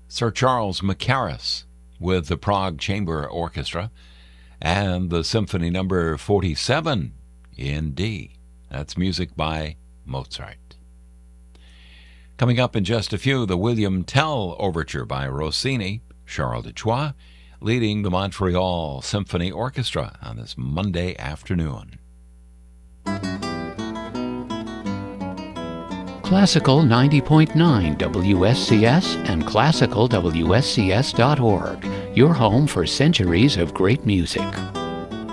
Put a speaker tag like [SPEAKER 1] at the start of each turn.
[SPEAKER 1] Sir Charles Mackerras with the Prague Chamber Orchestra and the Symphony Number 47 in D. That's music by Mozart. Coming up in just a few, the William Tell Overture by Rossini, Charles Duchois, leading the Montreal Symphony Orchestra on this Monday afternoon.
[SPEAKER 2] Classical 90.9 WSCS and classicalwscs.org, your home for centuries of great music.